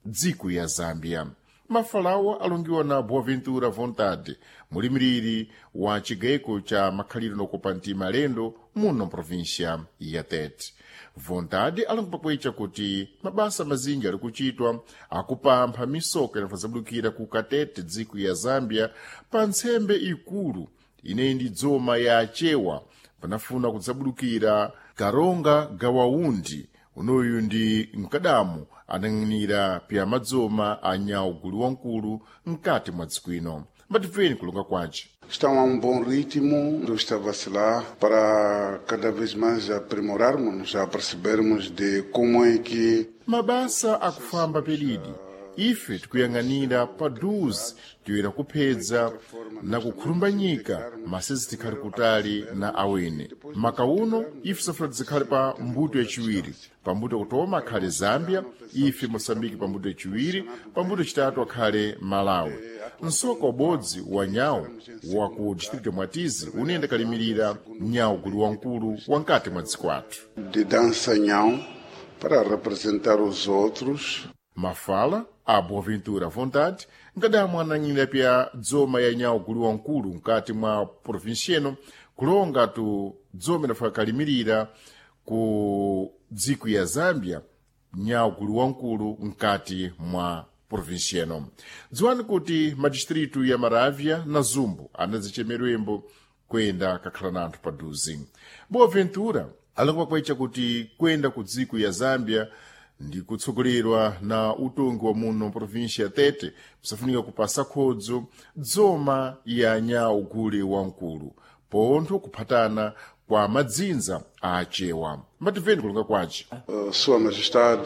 dziko ya Zambia. Mafalawa alongiwa na Boaventura Vontade, mulimiriri wa chigaiko cha makhaliro nokopa mtima lendo muno província ya Tete. Vontade alongopakwecha kuti mabasa mazinji ali kuchitwa akupampha misoka inafazabulukira ku Katete dziko ya Zambia pa ntsembe ikulu ineyi ndi dzoma ya achewa panafuna kudzabulukira Karonga Gawaundi unoyu ndi mkadamu anang'anira pya madzoma a nyawu gulu wankulu mkati mwa dziko ino. Matifeni kulunga kwace. Estão a bom ritmo, não está a vacilar, para cada vez mais aprimorarmos, a percebermos de como é que... Mabasa akufamba pelidi. Ife tikuyang'anira paduzi tiwera kuphedza na kukhurumbanyika masezi tikhali kutali na awene. Makauno ife safuna tizikhale pa mbuto yaciwiri. Pa mbuto yakutoma akhale Zambia, ife Moçambique pa mbuto yaciwiri, pa mbuto yacitatu akhale Malawi. Nsoka ubodzi wa nyawu wa ku distrito Mwatizi unenda kalimirira nyawu gulu wankulu wankati mwa dziko athu. De dança nyawu para representar os outros. Mafala a Boaventura Vontade nkadamu anang'anira pya dzoma ya nyawu gulu wankulu mkati mwa província ino kulonga tu dzoma inafika kalimirira ku dziko ya Zambia nyawu gulu wankulu mkati mwa província ino. Dziwani kuti madistritu ya Maravya na Zumbu anazichemerwembo kwenda kakhala na anthu paduzi. Boaventura alongopakwecha kuti kwenda ku dziko ya Zambia ndi kutsogolerwa na utongi wa muno província Tete pisafunika kupasa khodzo dzoma ya nyawu gule wankulu pontho kuphatana kwa madzinza a achewa. Mativeni kulunga kwace. Sua Majestade,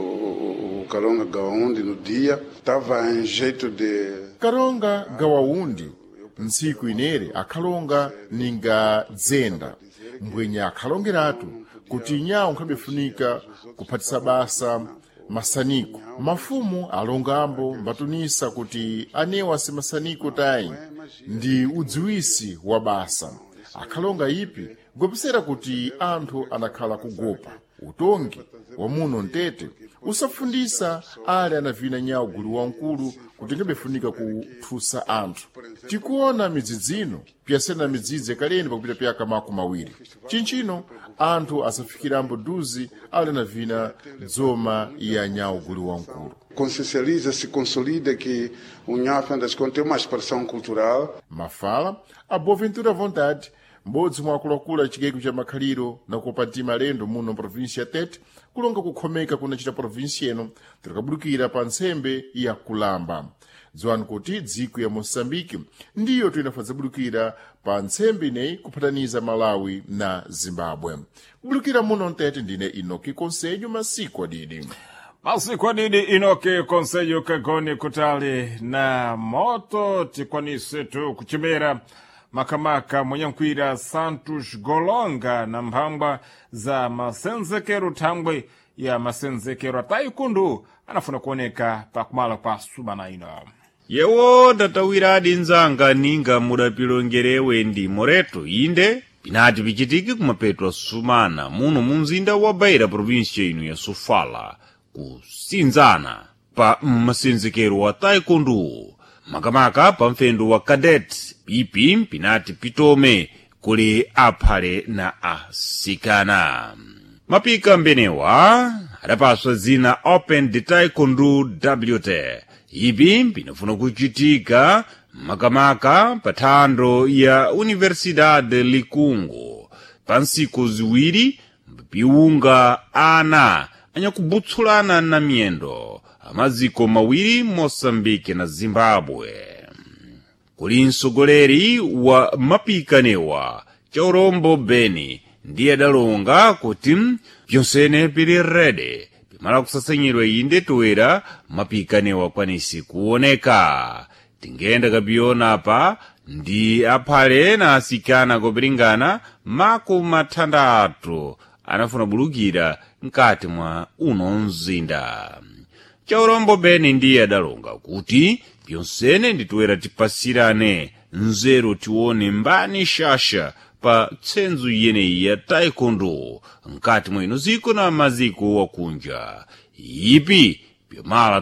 o Karonga Gawaundi no dia estava em jeito de... Karonga Gawaundi ntsiku inere akhalonga ninga dzenda mbwenye akhalongeratu kuti nyawu nkhabefunika kuphatisa basa masaniko. Mafumu alongambo mbatunisa kuti anewa si masaniko tayi ndi udziwisi wa basa. Akhalonga ipi gopisera kuti anthu anakhala kugopa. Utongi wa muno Ntete usafundisa ali anavina nyawu gulu wankulu kuti ngabefunika kuthusa anthu. Tikuona midzidzino pyasena midzidzi kaleni pakupita pyaka makumi awiri. Chinchino anthu asafikirambo duzi ali anavina dzoma ya nyawu gulu wankulu. Consciencializa, se consolida que o nyawu, afinal das contas, é uma expressão cultural. Mafala a Boaventura Vontade m'bodzi mwa akuluakulu chigaiko cha makhaliro na kukopa mtima lendo muno província Tete kulonga kukhomeka kunachita província ino tikabulukira pa ntsembe ya kulamba. Dziwani kuti dziko ya Moçambique ndiyo tinafadzabulukira pa ntsembe ineyi kuphataniza Malawi na Zimbabwe. Kubulukira muno Tete ndine Inoki Konsejo masiku adidi. Masiku adidi Inoki Konsejo kagoni kutali na moto tikwanise tu kuchimera makamaka mwenyankwira Santos Golonga na mphambwa za masenzekero thangwe ya masenzekero ataikundu anafuna kuoneka pakumala kwa subana ino. Yewo ndatawiradi nzanga ninga mudapilongerewe ndi moreto inde pinati pichitiki kumapeto sumana muno munzinda wa Beira província ino ya Sofala kusinzana pa masenzekero wa taekwondo makamaka pa mfendo wa cadet pipi pinati pitome kuli aphale na asikana. Mapika mbenewa adapaswa zina Open de Taekwondo WT. Ipi pinafuna kuchitika makamaka pathando ya Universidade Likungu pansiku ziwiri piunga ana anyakubutsulana na miyendo amaziko mawiri Moçambique na Zimbabwe. Kuli mtsogoleri wa mapikanewa Chaurombo Beni ndiye adalonga kuti pyonsene pili rede pimala kusasanyirwa inde toera mapikanewa kwanisi kuoneka. Tingenda kapiona apa ndi aphale na asikana kopilingana makumi anafuna bulukira mkati mwa uno mzinda. Chaurombo Beni ndiye adalonga kuti pyonsene nditoera tipasirane nzeru tione mbani shasha pa tsenzu yeneyi ya taekwondo mkati mwa ino ziko na maziko wakunja. Ipi pyomala